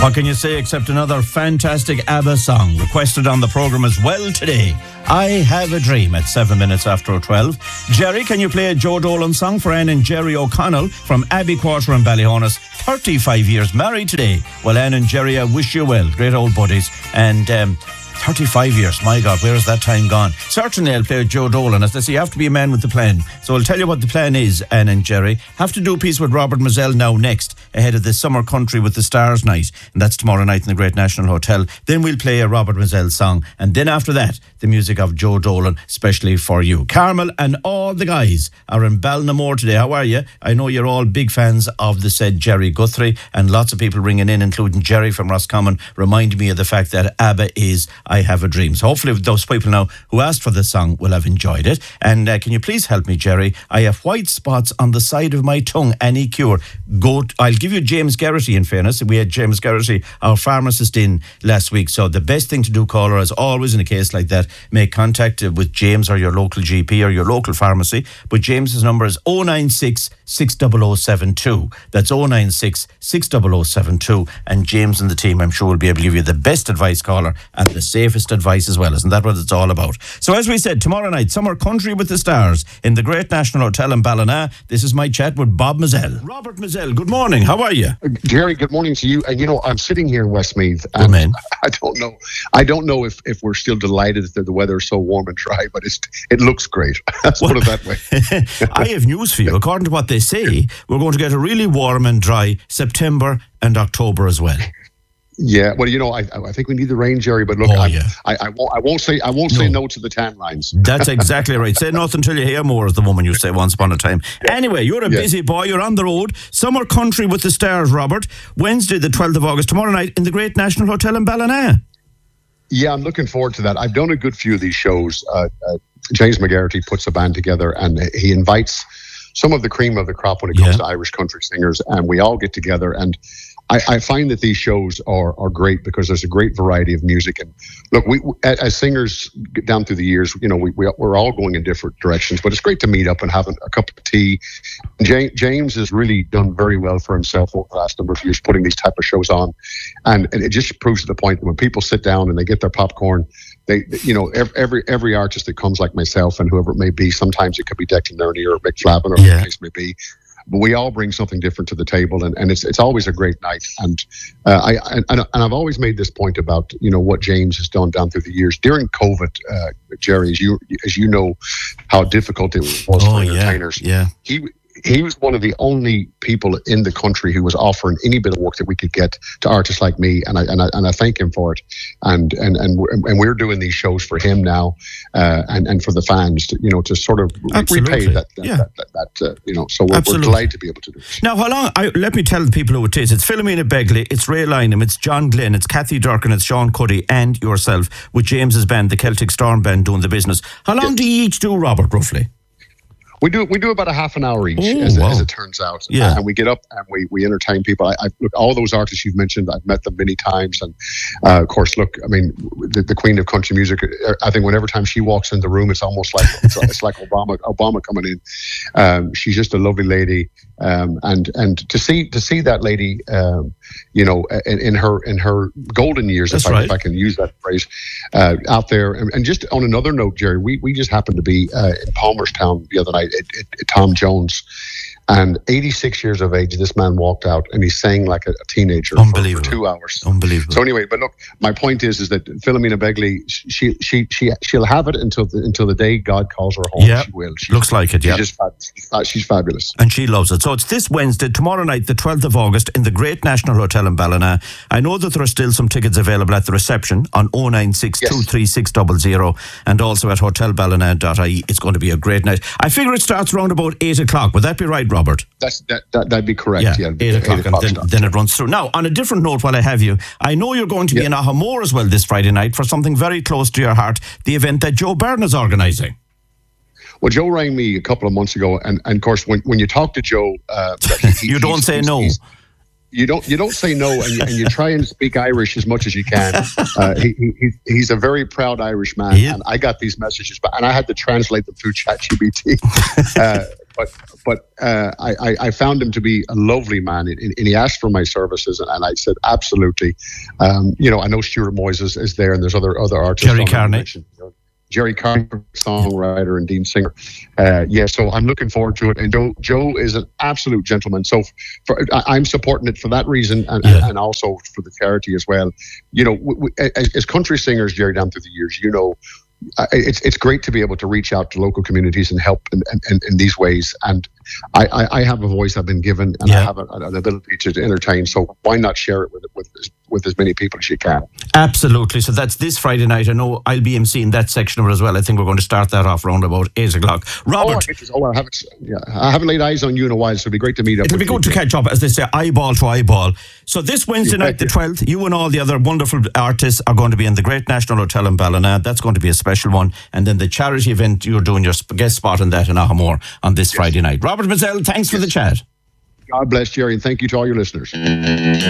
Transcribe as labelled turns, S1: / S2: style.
S1: What can you say except another fantastic ABBA song requested on the programme as well today? I Have a Dream at 7 minutes after 12. Jerry, can you play a Joe Dolan song for Anne and Jerry O'Connell from Abbey Quarter in Ballyhonus? 35 years married today. Well, Anne and Jerry, I wish you well. Great old buddies. And 35 years, my God, where has that time gone? Certainly I'll play with Joe Dolan. As they say, you have to be a man with the plan. So I'll tell you what the plan is, Anne and Jerry. Have to do a piece with Robert Mazzell now next, ahead of the Summer Country with the Stars night. And that's tomorrow night in the Great National Hotel. Then we'll play a Robert Mazzell song. And then after that, the music of Joe Dolan, especially for you. Carmel and all the guys are in Ballinamore today. How are you? I know you're all big fans of the said Jerry Guthrie, and lots of people ringing in, including Jerry from Roscommon, reminding me of the fact that ABBA is I Have a Dream. So hopefully those people now who asked for this song will have enjoyed it. And can you please help me, Jerry? I have white spots on the side of my tongue. Any cure? I'll give you James Garrity, in fairness. We had James Garrity, our pharmacist, in last week. So the best thing to do, caller, as always in a case like that, make contact with James or your local GP or your local pharmacy. But James's number is 096 60072. That's 096 60072. And James and the team, I'm sure, will be able to give you the best advice, caller, and the safest advice as well. Isn't that what it's all about? So as we said, tomorrow night, Summer Country with the Stars in the Great National Hotel in Ballina. This is my chat with Bob Mazzell. Robert Mazzell, good morning. How are you?
S2: Jerry, good morning to you. And you know, I'm sitting here in Westmeath, and I don't know if we're still delighted that the weather is so warm and dry, but it looks great. Let's put it that way.
S1: I have news for you. According to what they say, we're going to get a really warm and dry September and October as well.
S2: Yeah, well, you know, I think we need the rain, Jerry. But look, I won't say no to the tan lines.
S1: That's exactly right. Say nothing until you hear more, as the woman you say once upon a time. Anyway, you're a busy boy. You're on the road. Summer Country with the Stars, Robert. Wednesday, the 12th of August, tomorrow night in the Great National Hotel in Ballina.
S2: Yeah, I'm looking forward to that. I've done a good few of these shows. James McGarity puts a band together, and he invites some of the cream of the crop when it comes to Irish country singers, and we all get together. And I find that these shows are great because there's a great variety of music. And look, we as singers down through the years, you know, we're all going in different directions, but it's great to meet up and have a cup of tea. James has really done very well for himself over the last number of years putting these type of shows on, and it just proves to the point that when people sit down and they get their popcorn, they you know, every artist that comes, like myself and whoever it may be, sometimes it could be Declan Nerney or Mick Flavin or whatever the case may be. But we all bring something different to the table, and it's always a great night. And I've always made this point about, you know, what James has done down through the years during COVID. Jerry, as you know, how difficult it was for entertainers.
S1: Yeah.
S2: He was one of the only people in the country who was offering any bit of work that we could get to artists like me, and I thank him for it. And we're doing these shows for him now, and for the fans, to, you know, to sort of repay that you know. So we're delighted to be able to do it.
S1: Now, how long? Let me tell the people who it is. It's Philomena Begley, it's Ray Lynham, it's John Glenn, it's Kathy Durkin, it's Sean Cuddy, and yourself with James's band, the Celtic Storm Band, doing the business. How long do you each do, Robert, roughly?
S2: We do about a half an hour each, as it turns out.
S1: Yeah.
S2: And we get up and we entertain people. I look, all those artists you've mentioned, I've met them many times. And of course, look, I mean, the Queen of Country Music, I think whenever time she walks in the room, it's almost like it's like Obama coming in. She's just a lovely lady. And to see that lady, you know, in her golden years, if I can use that phrase, out there. And just on another note, Jerry, we just happened to be in Palmerstown the other night at Tom Jones, and 86 years of age, this man walked out and he sang like a teenager for 2 hours.
S1: Unbelievable.
S2: So anyway, but look, my point is that Philomena Begley, she'll have it until the day God calls her home.
S1: Yeah,
S2: she will.
S1: Looks like it. Yeah,
S2: she's fabulous,
S1: and she loves it. So it's this Wednesday, tomorrow night, the 12th of August, in the Great National Hotel in Ballina. I know that there are still some tickets available at the reception on 096 236 00, and also at hotelballina.ie. It's going to be a great night. I figure it starts around about 8 o'clock. Would that be right, Robert?
S2: That'd be correct. Yeah,
S1: 8 o'clock, and then it runs through. Now, on a different note, while I have you, I know you're going to be in Ahamore as well this Friday night for something very close to your heart, the event that Joe Byrne is organising.
S2: Well, Joe rang me a couple of months ago, and of course, when you talk to Joe,
S1: you don't say no.
S2: You don't say no, and you try and speak Irish as much as you can. He's a very proud Irish man, and I got these messages, and I had to translate them through ChatGPT. But I found him to be a lovely man, and he asked for my services, and I said absolutely. I know Stuart Moyes is there, and there's other artists.
S1: Jerry Carney.
S2: Jerry Carney, songwriter and Dean singer. So I'm looking forward to it. And Joe is an absolute gentleman. So I'm supporting it for that reason, and also for the charity as well. As country singers, Jerry, down through the years, it's great to be able to reach out to local communities and help in these ways. And I have a voice I've been given, and I have an ability to entertain. So why not share it with as many people as you can?
S1: Absolutely. So that's this Friday night. I know I'll be emceeing that section of it as well. I think we're going to start that off around about 8 o'clock. Robert.
S2: I haven't laid eyes on you in a while, so it'll be great to meet up.
S1: It'll be good to catch up, as they say, eyeball to eyeball. So this Wednesday night, the 12th, you and all the other wonderful artists are going to be in the Great National Hotel in Ballina. That's going to be a special one. And then the charity event, you're doing your guest spot in that in Ahamore on this Friday night. Robert Mazzell, thanks for the chat.
S2: God bless, Jerry, and thank you to all your listeners.